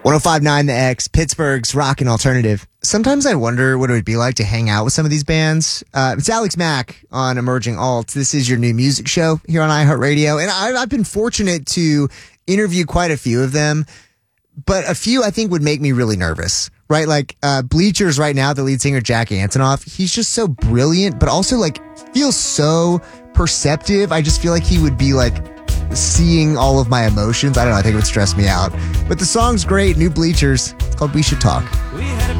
105.9 The X, Pittsburgh's rockin' alternative. Sometimes I wonder what it would be like to hang out with some of these bands. It's Alex Mack on Emerging Alt. This is your new music show here on iHeartRadio. And I've been fortunate to interview quite a few of them, but a few I think would make me really nervous, right? Like Bleachers right now, the lead singer, Jack Antonoff, he's just so brilliant, but also like feels so perceptive. I just feel like he would be like seeing all of my emotions. I don't know. I think it would stress me out. But the song's great. New Bleachers. It's called We Should Talk. We had a